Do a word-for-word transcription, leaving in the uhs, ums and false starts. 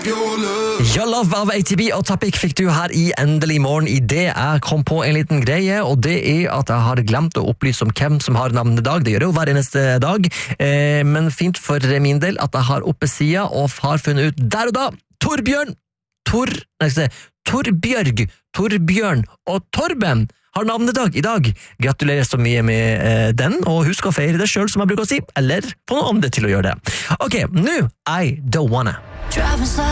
Your Love av A T B og Topic fikk du her i Endelig morgen. I det jeg kom på en liten greie, og det er at jeg har glemt å opplyse om hvem som har navnedag. Det gjør jeg jo hver eneste dag, eh, men fint for min del at jeg har oppe sida og har funnet ut der og da. Torbjørn, Tor, nei, skal jeg si, Torbjørg, Torbjørn og Torben har navnedag i dag. Gratulerer så mye med eh, den, og husk å feire det selv som jeg bruker å si, eller få noen andre til å gjøre det. Ok, nå, I don't wanna.